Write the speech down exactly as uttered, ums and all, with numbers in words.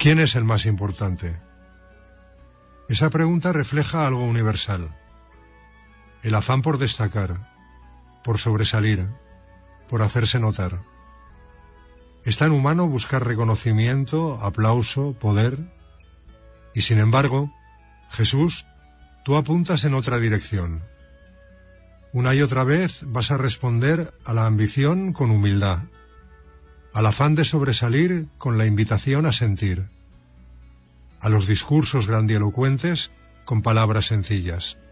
¿Quién es el más importante? Esa pregunta refleja algo universal: el afán por destacar, por sobresalir, por hacerse notar. Es tan humano buscar reconocimiento, aplauso, poder, y sin embargo, Jesús, tú apuntas en otra dirección. Una y otra vez vas a responder a la ambición con humildad, al afán de sobresalir con la invitación a sentir, a los discursos grandilocuentes con palabras sencillas.